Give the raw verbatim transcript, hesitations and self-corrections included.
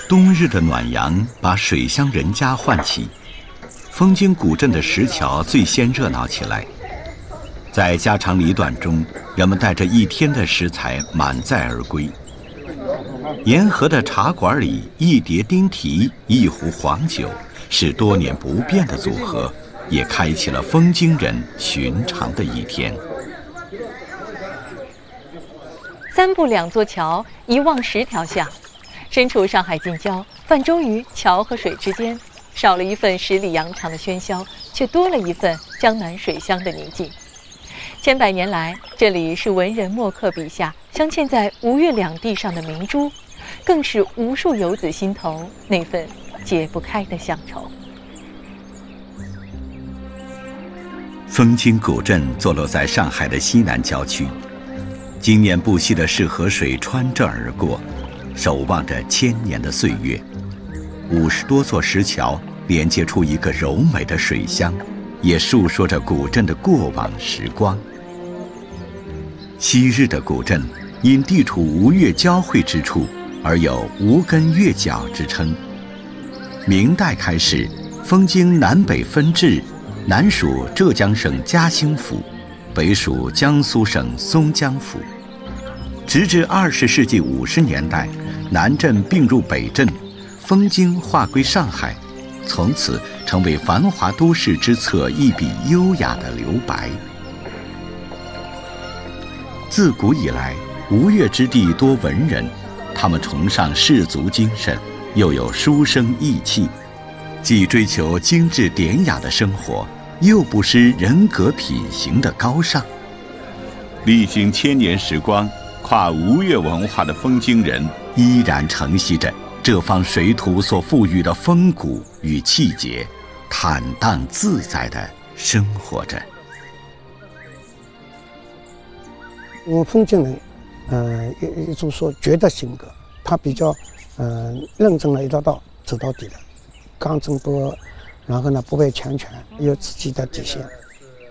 冬日的暖阳把水乡人家唤起，枫泾古镇的石桥最先热闹起来。在家长里短中，人们带着一天的食材满载而归。沿河的茶馆里，一碟丁蹄，一壶黄酒，是多年不变的组合，也开启了枫泾人寻常的一天。 三步两座桥，一望十条巷。身处上海近郊，泛舟于桥和水之间，少了一份十里洋场的喧嚣，却多了一份江南水乡的宁静。千百年来，这里是文人墨客笔下镶嵌在吴越两地上的明珠，更是无数游子心头那份解不开的乡愁。 枫泾古镇坐落在上海的西南郊区，经年不息的市河水穿这而过，守望着千年的岁月。五十多座石桥连接出一个柔美的水乡，也述说着古镇的过往时光。昔日的古镇因地处吴越交汇之处，而有吴根越角之称。明代开始，枫泾南北分治，南属浙江省嘉兴府，北属江苏省松江府。直至二十世纪五十年代，南镇并入北镇，枫泾划归上海，从此成为繁华都市之侧一笔优雅的留白。自古以来，吴越之地多文人，他们崇尚士族精神，又有书生意气，既追求精致典雅的生活，又不失人格品行的高尚。历经千年时光，跨吴越文化的枫泾人依然承袭着这方水土所赋予的风骨与气节，坦荡自在地生活着。 因为枫泾人，呃，一一种说绝的性格，他比较，呃，认真了一条道走到底的，刚正不阿，然后呢不畏强权，有自己的底线。